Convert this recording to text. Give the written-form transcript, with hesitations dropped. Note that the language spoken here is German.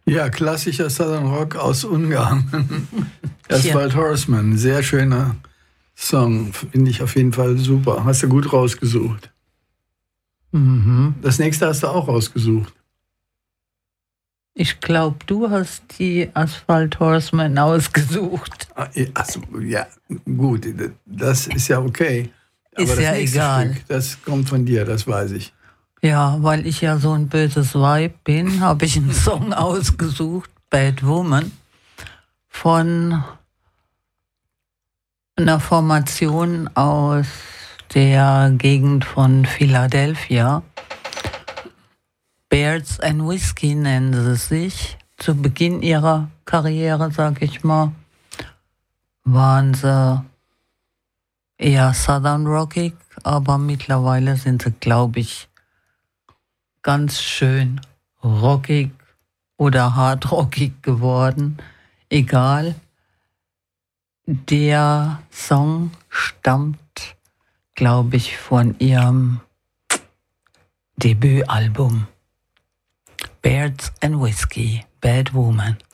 Ja, klassischer Southern Rock aus Ungarn. Tja. Asphalt Horseman, sehr schöner Song, finde ich auf jeden Fall super. Hast du gut rausgesucht. Mhm. Das nächste hast du auch rausgesucht. Ich glaube, du hast die Asphalt Horseman ausgesucht. Achso, ja, gut, das ist ja okay. Aber Ist das ja nächste egal. Stück, das kommt von dir, das weiß ich. Ja, weil ich ja so ein böses Weib bin, habe ich einen Song ausgesucht, Bad Woman, von einer Formation aus der Gegend von Philadelphia. Beards and Whiskey nennen sie sich. Zu Beginn ihrer Karriere, sag ich mal, waren sie eher Southern Rockig, aber mittlerweile sind sie, glaube ich, ganz schön rockig oder hardrockig geworden. Egal. Der Song stammt, glaube ich, von ihrem Debütalbum Beards and Whiskey, Bad Woman.